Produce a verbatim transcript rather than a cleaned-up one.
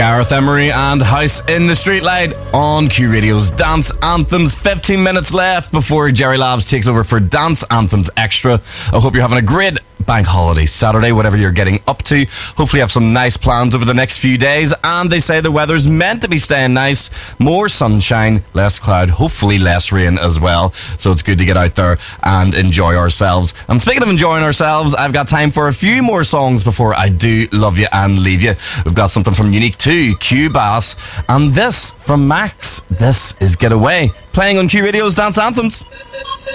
Gareth Emery and House in the Streetlight on Q Radio's Dance Anthems. fifteen minutes left before Jerry Labs takes over for Dance Anthems Extra. I hope you're having a great bank holiday Saturday, whatever you're getting up to. Hopefully you have some nice plans over the next few days, and they say the weather's meant to be staying nice. More sunshine, less cloud, hopefully less rain as well. So it's good to get out there and enjoy ourselves. And speaking of enjoying ourselves, I've got time for a few more songs before I do love you and leave you. We've got something from Unique two, Q Bass, and this from Max. This is Get Away, playing on Q Radio's Dance Anthems.